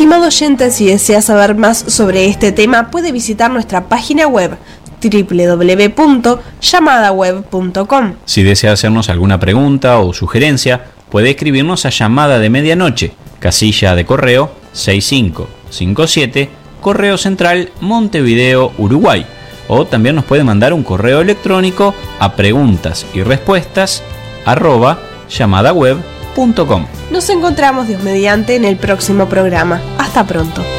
Estimado oyente, si desea saber más sobre este tema, puede visitar nuestra página web www.llamadaweb.com. Si desea hacernos alguna pregunta o sugerencia, puede escribirnos a Llamada de Medianoche, casilla de correo 6557, Correo Central, Montevideo, Uruguay. O también nos puede mandar un correo electrónico a preguntas y respuestas @llamadaweb.com. Nos encontramos Dios mediante en el próximo programa. Hasta pronto.